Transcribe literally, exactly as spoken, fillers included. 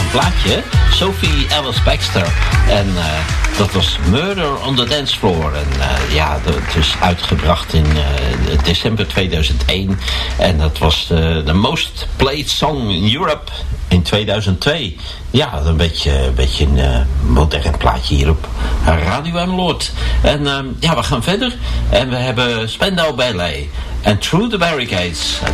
plaatje. Sophie Ellis Bextor. En uh, dat was Murder on the Dance Floor. En uh, ja, het is uitgebracht in uh, december tweeduizend één. En dat was de uh, most played song in Europe in tweeduizend twee. Ja, een beetje, een beetje een uh, modern plaatje hier op Radio Emmeloord. En uh, ja, we gaan verder. En we hebben Spandau Ballet en Through the Barricades.